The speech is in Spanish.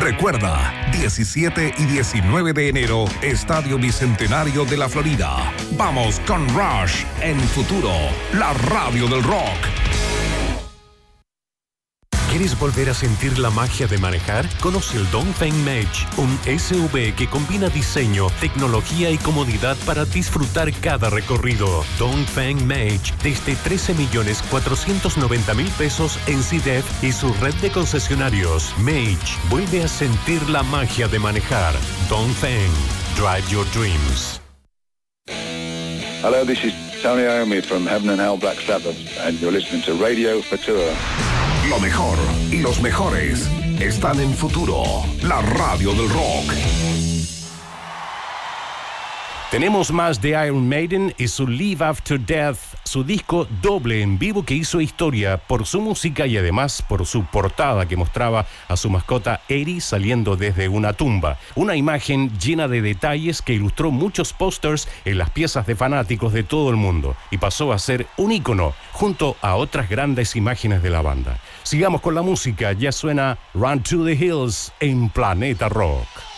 Recuerda, 17 y 19 de enero, Estadio Bicentenario de la Florida. Vamos con Rush en Futuro, la radio del rock. ¿Quieres volver a sentir la magia de manejar? Conoce el Dongfeng Mage, un SUV que combina diseño, tecnología y comodidad para disfrutar cada recorrido. Dongfeng Mage, desde 13.490.000 pesos en CIDEF y su red de concesionarios. Mage, vuelve a sentir la magia de manejar. Dongfeng, drive your dreams. Hello, this is Tony Iommi from Heaven and Hell Black Sabbath, and you're listening to Radio Futura. Lo mejor y los mejores están en Futuro, la radio del rock. Tenemos más de Iron Maiden y su Live After Death, su disco doble en vivo que hizo historia por su música y además por su portada que mostraba a su mascota Eddie saliendo desde una tumba. Una imagen llena de detalles que ilustró muchos pósters en las piezas de fanáticos de todo el mundo y pasó a ser un ícono junto a otras grandes imágenes de la banda. Sigamos con la música, ya suena Run to the Hills en Planeta Rock.